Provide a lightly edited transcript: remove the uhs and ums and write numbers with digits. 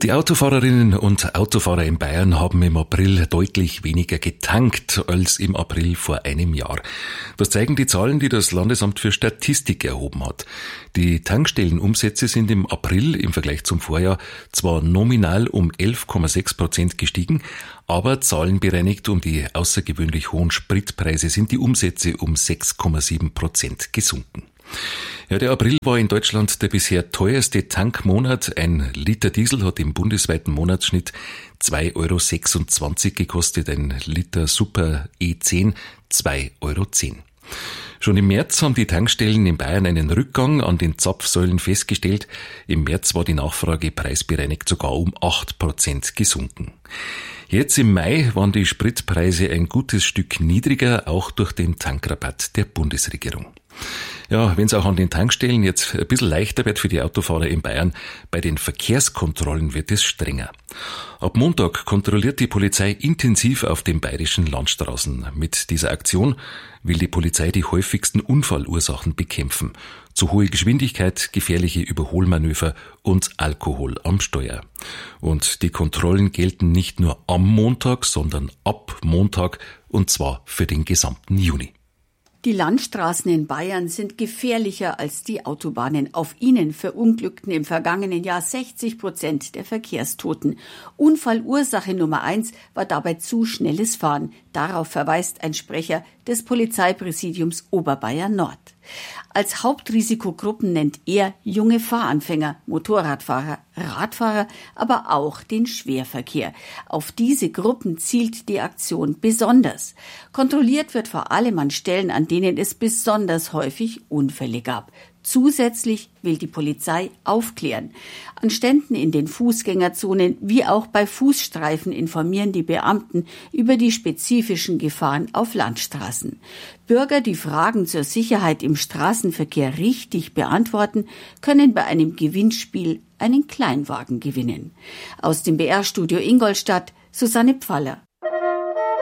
Die Autofahrerinnen und Autofahrer in Bayern haben im April deutlich weniger getankt als im April vor einem Jahr. Das zeigen die Zahlen, die das Landesamt für Statistik erhoben hat. Die Tankstellenumsätze sind im April im Vergleich zum Vorjahr zwar nominal um 11,6% gestiegen, aber zahlenbereinigt um die außergewöhnlich hohen Spritpreise sind die Umsätze um 6,7% gesunken. Ja, der April war in Deutschland der bisher teuerste Tankmonat. Ein Liter Diesel hat im bundesweiten Monatsschnitt 2,26 € gekostet, ein Liter Super E10 2,10 €. Schon im März haben die Tankstellen in Bayern einen Rückgang an den Zapfsäulen festgestellt. Im März war die Nachfrage preisbereinigt sogar um 8% gesunken. Jetzt im Mai waren die Spritpreise ein gutes Stück niedriger, auch durch den Tankrabatt der Bundesregierung. Ja, wenn es auch an den Tankstellen jetzt ein bisschen leichter wird für die Autofahrer in Bayern, bei den Verkehrskontrollen wird es strenger. Ab Montag kontrolliert die Polizei intensiv auf den bayerischen Landstraßen. Mit dieser Aktion will die Polizei die häufigsten Unfallursachen bekämpfen. Zu hohe Geschwindigkeit, gefährliche Überholmanöver und Alkohol am Steuer. Und die Kontrollen gelten nicht nur am Montag, sondern ab Montag, und zwar für den gesamten Juni. Die Landstraßen in Bayern sind gefährlicher als die Autobahnen. Auf ihnen verunglückten im vergangenen Jahr 60% der Verkehrstoten. Unfallursache Nummer 1 war dabei zu schnelles Fahren. Darauf verweist ein Sprecher des Polizeipräsidiums Oberbayern Nord. Als Hauptrisikogruppen nennt er junge Fahranfänger, Motorradfahrer, Radfahrer, aber auch den Schwerverkehr. Auf diese Gruppen zielt die Aktion besonders. Kontrolliert wird vor allem an Stellen, an denen es besonders häufig Unfälle gab. Zusätzlich will die Polizei aufklären. An Ständen in den Fußgängerzonen wie auch bei Fußstreifen informieren die Beamten über die spezifischen Gefahren auf Landstraßen. Bürger, die Fragen zur Sicherheit im Straßenverkehr richtig beantworten, können bei einem Gewinnspiel einen Kleinwagen gewinnen. Aus dem BR-Studio Ingolstadt, Susanne Pfaller.